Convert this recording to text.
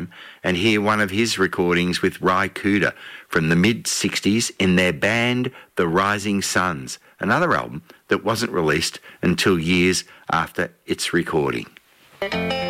home and hear one of his recordings with Ry Cooder from the mid-60s in their band The Rising Suns, another album that wasn't released until years after its recording.